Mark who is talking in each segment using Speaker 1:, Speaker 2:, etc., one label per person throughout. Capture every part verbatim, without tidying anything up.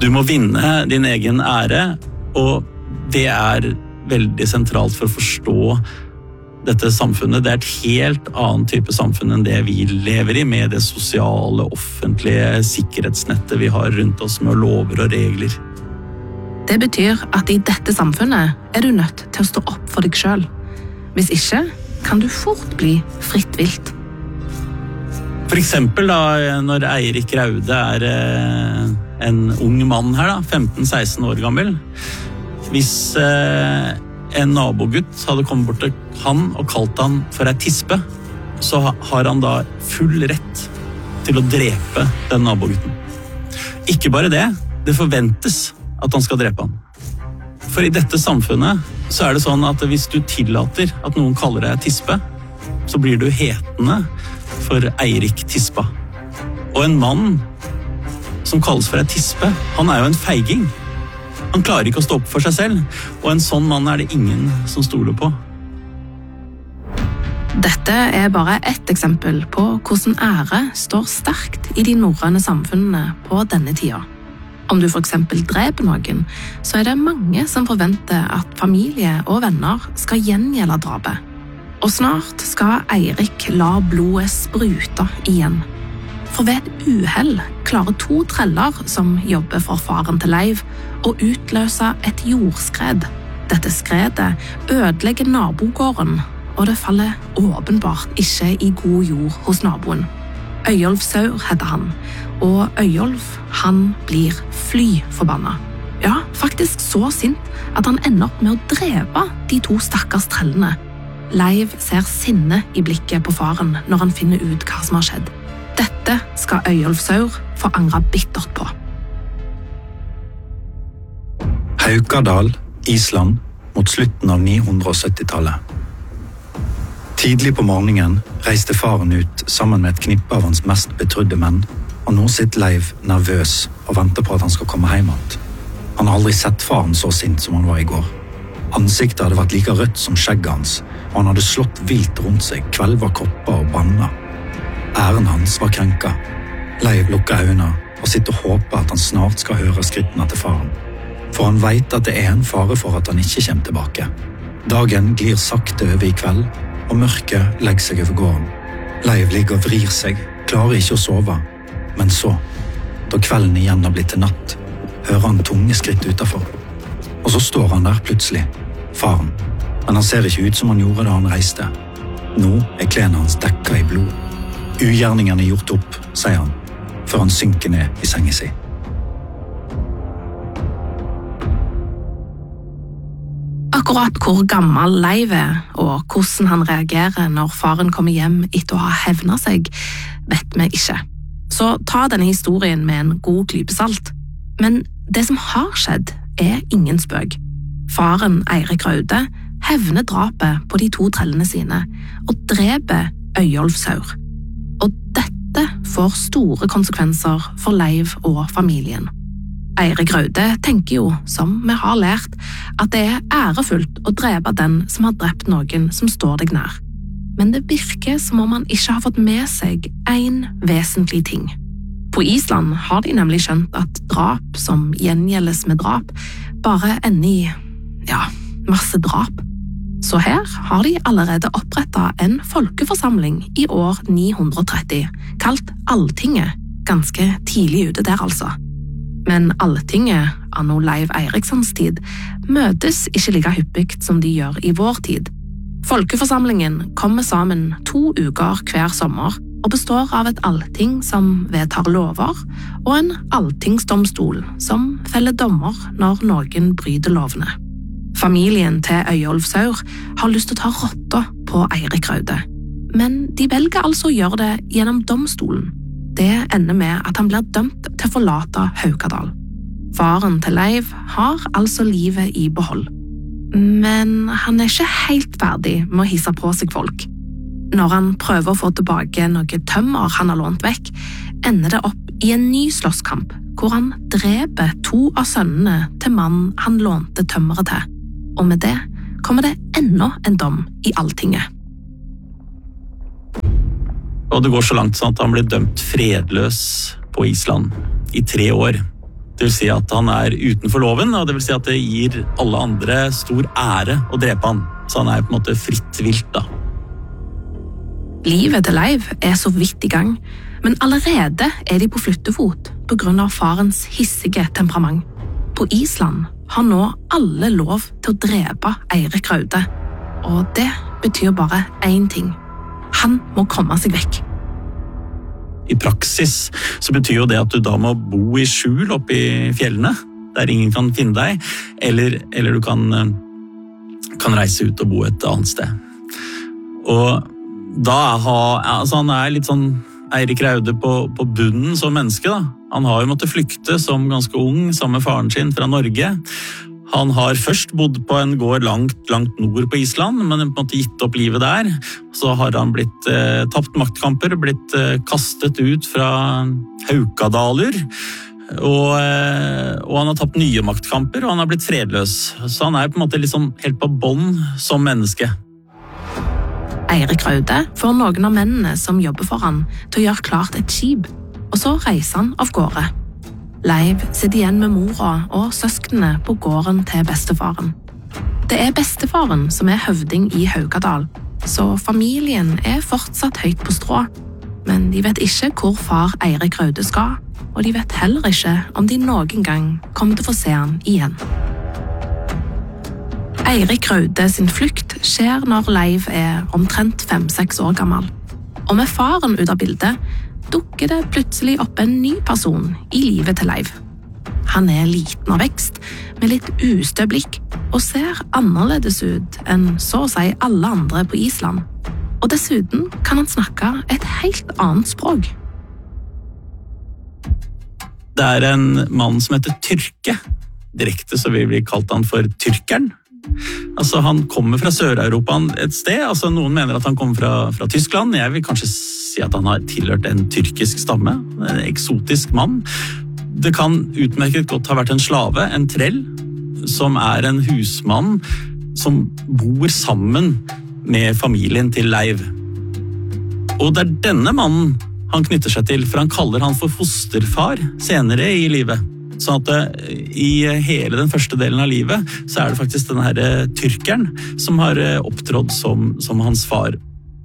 Speaker 1: Du må vinne din egen ære, og det er veldig sentralt for å forstå dette samfunnet. Det er et helt annen type samfunn enn det vi lever i, med det sosiale, offentlige sikkerhetsnettet vi har rundt oss med lover og regler.
Speaker 2: Det betyr at i dette samfunnet er du nødt til å stå opp for deg selv. Hvis ikke, kan du fort bli fritt vilt.
Speaker 1: For eksempel da, når Eirik Raude er eh, en ung mann her, da, femten seksten år gammel. Hvis eh, en nabogutt hadde kommet bort til han og kalt han for ei tispe, så har han da full rett til å drepe den nabogutten. Ikke bare det, det forventes at han skal drepe han. For i dette samfunnet så er det sånn at hvis du tillater at noen kaller deg tispe, så blir du hetende for Eirik Tispa. Og en mann som kalles for ei tispe, han er jo en feiging. Han klarer ikke å stå opp for seg selv, og en sånn mann er det ingen som stoler på.
Speaker 2: Dette er bare ett eksempel på hvordan ære står sterkt i de norrøne samfunnene på denne tida. Om du for eksempel dreper noen, så er det mange som forventer at familie og venner skal gjengjelde drapet. Og snart skal Eirik la blodet sprute igjen. For ved et uhell klarer to treller som jobber for faren til Leiv å utløse et jordskred. Dette skredet ødelegger nabogården, og det faller åpenbart ikke i god jord hos naboen. Øyolf Saur heter han, og Øyolf han blir fly forbannet. Ja, faktisk så sint at han ender opp med å drepe de to stakkars trellene. Leiv ser sinne i blikket på faren når han finner ut hva som har skjedd. Dette skal Øyolf Saur få angre bittert på.
Speaker 3: Haukadal, Island, mot slutten av ni hundre sytti-tallet. Tidlig på morgenen reiste faren ut sammen med et knippe av hans mest betrudde menn, og nå sitter Leiv nervøs og venter på at han skal komme hjem igjen. Han har aldri sett faren så sint som han var i går. Ansiktet hadde vært like rødt som skjegget hans, og han hadde slått vilt rundt seg, kvelva kopper og banna. Æren hans var krenka. Leiv lukker øynene og sitter og håper at han snart skal høre skrittene til faren. For han vet at det er en fare for at han ikke kommer tilbake. Dagen glir sakte over i kveld, og mørket legger seg over gården. Leiv ligger og vrir seg, klarer ikke å sove. Men så, da kvelden igjen har blitt til natt, hører han tunge skritt utenfor. Og så står han der plutselig, faren. Men han ser ikke ut som han gjorde da han reiste. Nå er klærne hans dekket i blod. Ugjerningen er gjort opp, sier han, før han synker ned i sengen sin.
Speaker 2: Akkurat hvor gammel Leiv er, og hvordan han reagerer når faren kommer hjem etter å ha hevnet seg, vet vi ikke. Så ta denne historien med en god klype salt. Men det som har skjedd, er ingen spøk. Faren Eirik Raude hevner drapet på de to trellene sine, og dreper Øyolf Saur. Og dette får store konsekvenser for Leiv og familien. Eirik Raude tenker jo, som vi har lært, at det er ærefullt å drepe den som har drept noen som står deg nær. Men det virker som om han ikke har fått med seg en vesentlig ting. På Island har de nemlig skjønt at drap som gjengjeldes med drap bare ender i, ja, masse drap. Så her har de allerede opprettet en folkeforsamling i år ni hundre tretti, kalt Alltinget, ganske tidlig ute der altså. Men Alltinget, anno Leiv Eiriksons tid, møtes ikke like hyppigt som de gjør i vår tid. Folkeforsamlingen kommer sammen to uker hver sommer og består av et allting som vedtar lover, og en alltingsdomstol som feller dommer når noen bryter lovene. Familien til Øyolf Saur har lyst til å ta rotta på Eirik Raude, men de velger altså å gjøre det gjennom domstolen. Det ender med at han blir dømt til å forlate Haukadal. Faren til Leiv har altså livet i behold. Men han er ikke helt ferdig med å hisse på seg folk. Når han prøver å få tilbake noe tømmer han har lånt vekk, ender det opp i en ny slåsskamp, hvor han dreper to av sønnene til mannen han lånte tømmeret til. Og med det kommer det enda en dom i Alltinget.
Speaker 1: Og det går så langt sånn at han ble dømt fredløs på Island i tre år. Det vil si at han er utenfor loven, og det vil si at det gir alle andre stor ære å drepe han. Så han er på en måte fritt vilt da.
Speaker 2: Livet til Leiv er så vidt i gang, men allerede er de på flyttefot på grunn av farens hissige temperament. På Island har nå alle lov til å drepe Eirik Raude, og det betyr bare én ting. Han må komme seg vekk.
Speaker 1: I praksis så betyr jo det at du da må bo i skjul oppe i fjellene, der ingen kan finne deg, eller, eller du kan, kan reise ut og bo et annet sted. Og da har, altså han er litt sånn Eirik Raude på, på bunnen som menneske da. Han har jo måttet flykte som ganske ung sammen med faren sin fra Norge. Han har først bodd på en gård langt, langt nord på Island, men på en måte gitt opp livet der. Så har han blitt eh, tapt maktkamper, blitt eh, kastet ut fra Haukadaler, og, eh, og han har tapt nye maktkamper, og han har blitt fredløs. Så han er på en måte liksom helt på bånd som menneske.
Speaker 2: Eirik Raude får noen av mennene som jobber for han til å gjøre klart et skip, og så reiser han av gårde. Leiv sitter igjen med mora og søskene på gården til bestefaren. Det er bestefaren som er høvding i Haukadal, så familien er fortsatt høyt på strå. Men de vet ikke hvor far Eirik Raude skal, og de vet heller ikke om de noen gang kommer til å få se han igjen. Eirik Raude sin flukt skjer når Leiv er omtrent fem-seks år gammel. Og med faren ut av bildet, dukker det plutselig opp en ny person i livet til Leiv. Han er liten av vekst, med litt ustø blikk, og ser annerledes ut enn så å si alle andre på Island. Og dessuten kan han snakke et helt annet språk.
Speaker 1: Det er en mann som heter Tyrke. Direkte så vil vi kalt han for Tyrkeren. Altså, han kommer fra Sør-Europa et sted, altså noen mener at han kommer fra, fra Tyskland. Jeg vil kanskje si at han har tilhørt en tyrkisk stamme, en eksotisk mann. Det kan utmerket godt ha vært en slave, en trell, som er en husmann som bor sammen med familien til Leiv. Og det er denne mannen han knytter seg til, for han kaller han for fosterfar senere i livet. Så at i hele den første delen av livet så er det faktisk denne her tyrkeren som har opptrådt som, som hans far.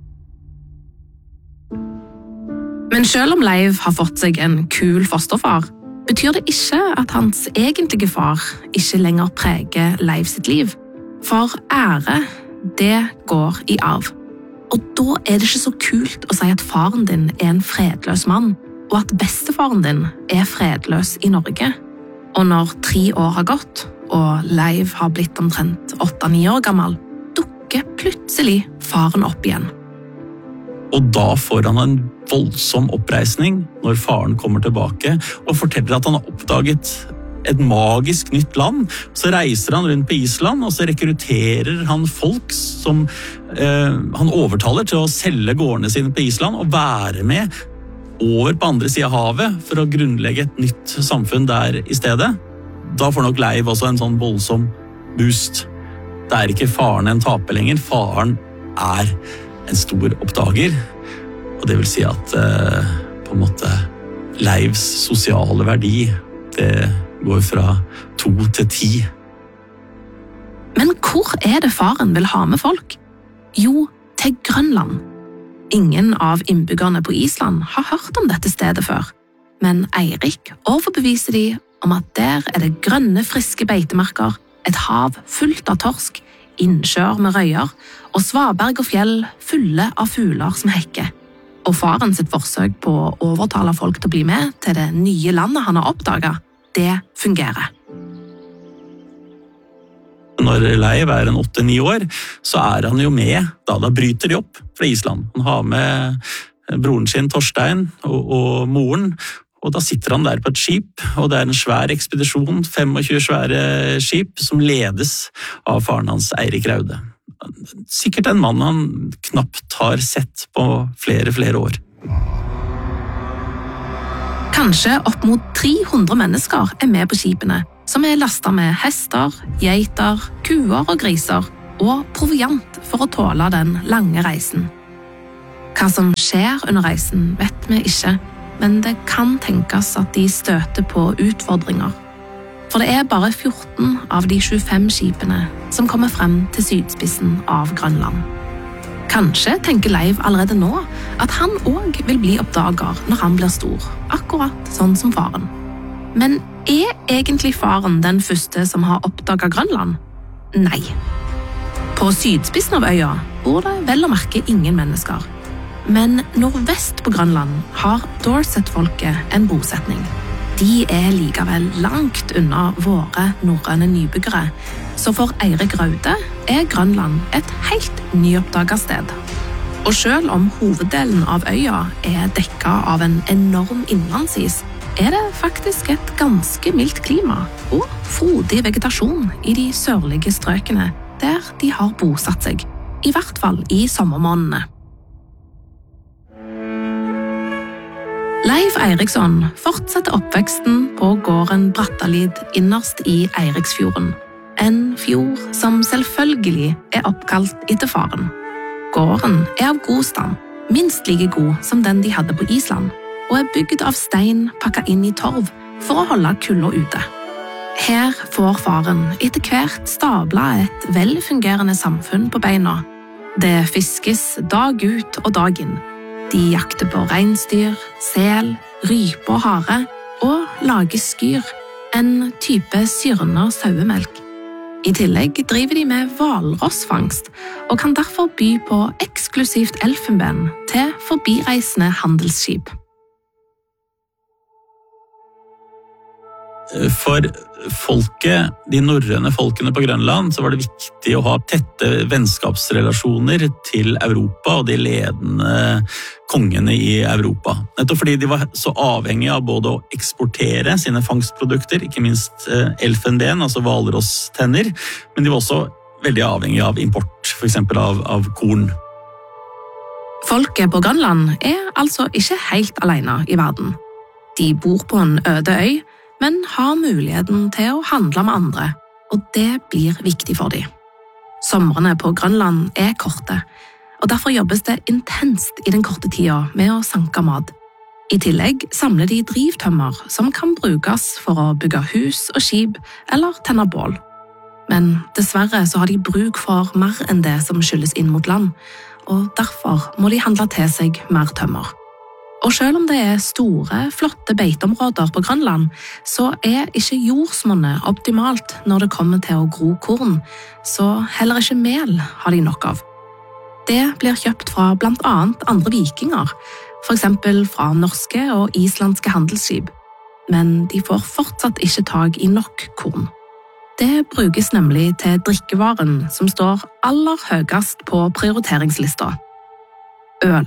Speaker 2: Men selv om Leiv har fått seg en kul fosterfar, betyr det ikke at hans egentlige far ikke lenger preger Leiv sitt liv. For ære, det går i arv. Og da er det ikke så kult å si at faren din er en fredløs mann, og at bestefaren din er fredløs i Norge. Og når tre år har gått, og Leiv har blitt omtrent åtte-ni år gammel, dukker plutselig faren opp igjen.
Speaker 1: Og da får han en voldsom oppreisning når faren kommer tilbake og forteller at han har oppdaget et magisk nytt land. Så reiser han rundt på Island, og så rekrutterer han folk som eh, han overtaler til å selge gårdene sine på Island og være med over på andre siden av havet for å grunnlegge et nytt samfunn der i stedet. Da får nok Leiv også en sånn voldsom boost. Det er ikke faren en taper lenger, faren er en stor oppdager. Og det vil si at eh, på en måte Leivs sosiale verdi, det går fra to til ti.
Speaker 2: Men hvor er det faren vil ha med folk? Jo, til Grønland. Ingen av innbyggerne på Island har hørt om dette stedet før, men Eirik overbeviser de om at der er det grønne, friske beitemarker, et hav fullt av torsk, innsjøer med røyer og svaberg og fjell fulle av fugler som hekker. Og faren sitt forsøk på å overtale folk til å bli med til det nye landet han har oppdaget, det fungerer.
Speaker 1: Når Leiv er en åtte-ni år, så er han jo med, da da bryter de opp fra Island. Han har med broren sin Torstein og, og moren, og da sitter han der på et skip, og det er en svær ekspedisjon, tjuefem svære skip, som ledes av faren hans Eirik Raude. Sikkert en mann han knapt har sett på flere, flere år.
Speaker 2: Kanskje opp mot tre hundre mennesker er med på skipene, som er lastet med hester, geiter, kuer og griser, og proviant for å tåle den lange reisen. Hva som skjer under reisen vet vi ikke, men det kan tenkes at de støter på utfordringer. For det er bare fjorten av de tjuefem skipene som kommer frem til sydspissen av Grønland. Kanskje tenker Leiv allerede nå at han også vil bli oppdager når han blir stor, akkurat sånn som faren. Men er egentlig faren den første som har oppdaget Grønland? Nei. På sydspissen av øya bor det vel å merke ingen mennesker. Men nordvest på Grønland har Dorset-folket en bosetning. De er likevel langt unna våre norrøne nybyggere, så for Eirik Raude er Grønland et helt nyoppdaget sted. Og selv om hoveddelen av øya er dekket av en enorm innlandsis, er det faktisk et ganske mildt klima og frodig vegetasjon i de sørlige strøkene der de har bosatt seg, i hvert fall i sommermånedene. Leiv Eiriksson fortsetter oppveksten på gården Brattalid innerst i Eiriksfjorden. En fjord som selvfølgelig er oppkalt etter faren. Gården er av god stand, minst like god som den de hadde på Island, og er bygd av stein pakket inn i torv for å holde kulda ute. Her får faren etter hvert stabla et velfungerende samfunn på beina. Det fiskes dag ut og dag inn. De jakter på reinsdyr, sel, rype og hare, og lager skyr, en type syrner sauemelk. I tillegg driver de med hvalrossfangst, og kan derfor by på eksklusivt elfenben til forbireisende handelsskip.
Speaker 1: For folket, de norrøne folkene på Grønland, så var det viktig å ha tette vennskapsrelasjoner til Europa og de ledende kongene i Europa. Nettopp fordi de var så avhengige av både å eksportere sine fangstprodukter, ikke minst elfenben, altså hvalrosstenner, men de var også veldig avhengige av import, for eksempel av, av korn.
Speaker 2: Folket på Grønland er altså ikke helt alene i verden. De bor på en øde øy, men har muligheten til å handle med andre, og det blir viktig for dem. Somrene på Grønland er korte, og derfor jobbes det intenst i den korte tida med å sanke mat. I tillegg samler de drivtømmer som kan brukes for å bygge hus og skip eller tenne bål. Men dessverre så har de bruk for mer enn det som skylles inn mot land, og derfor må de handle til seg mer tømmer. Og selv om det er store, flotte beiteområder på Grønland, så er ikke jordsmonnet optimalt når det kommer til å gro korn, så heller ikke mel har de nok av. Det blir kjøpt fra blant annet andre vikinger, for eksempel fra norske og islandske handelsskip, men de får fortsatt ikke tag i nok korn. Det brukes nemlig til drikkevaren som står aller høyest på prioriteringslista. Øl.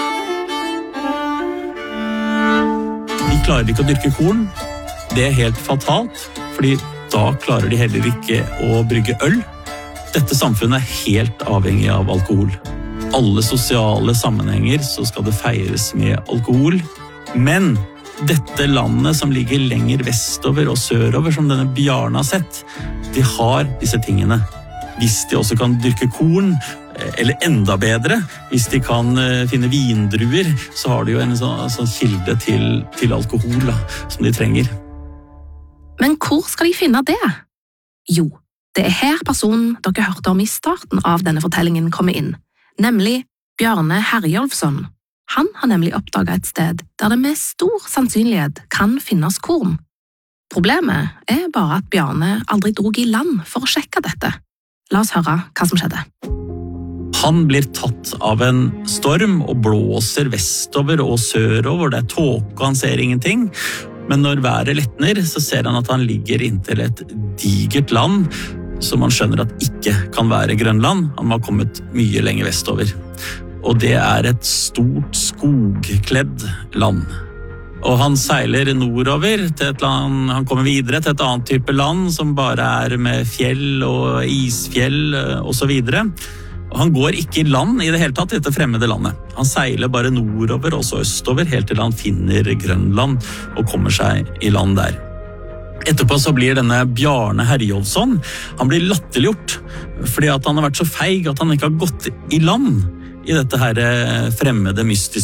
Speaker 1: De klarer ikke å dyrke korn. Det er helt fatalt, fordi da klarer de heller ikke å brygge øl. Dette samfunnet er helt avhengig av alkohol. Alle sosiale sammenhenger så skal det feires med alkohol. Men dette landet som ligger lenger vestover og sørover, som denne Bjarne har sett, de har disse tingene. Hvis de også kan dyrke korn, eller enda bedre, hvis de kan finne vindruer, så har de jo en sånn, sånn kilde til, til alkohol da, som de trenger.
Speaker 2: Men hvor skal de finne det? Jo, det er her personen dere hørte om i starten av denne fortellingen kommer inn, nemlig Bjarne Herjolfsson. Han har nemlig oppdaget et sted der det med stor sannsynlighet kan finnes korn. Problemet er bare at Bjarne aldri drog i land for å sjekke dette. La oss høre hva som skjedde.
Speaker 1: Han blir tatt av en storm og blåser vestover og sørover. Det er tåke, og han ser ingenting. Men når været letner, så ser han at han ligger inntil et digert land som han skjønner at ikke kan være Grønland. Han har kommet mye lenger vestover. Og det er et stort skogkledd land. Og han seiler nordover til et land, han kommer videre til et annet type land som bare er med fjell og isfjell og så videre. Og han går ikke i land i det hele tatt i dette fremmede landet. Han seiler bare nordover og så østover helt til han finner Grønland og kommer seg i land der. Etterpå så blir denne Bjarne Herjolfsson, han blir latterliggjort fordi at han har vært så feig at han ikke har gått i land i dette her fremmede mystiske